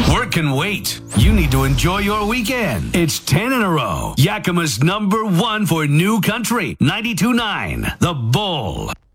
Work can wait. You need to enjoy your weekend. It's 10 in a row. Yakima's #1 for New Country, 92.9, The Bull.